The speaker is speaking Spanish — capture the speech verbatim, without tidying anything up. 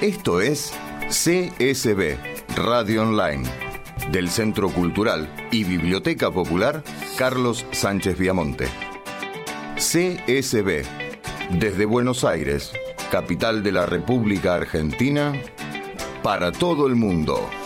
Esto es C S B, Radio Online, del Centro Cultural y Biblioteca Popular Carlos Sánchez Viamonte. C S B, desde Buenos Aires, capital de la República Argentina, para todo el mundo.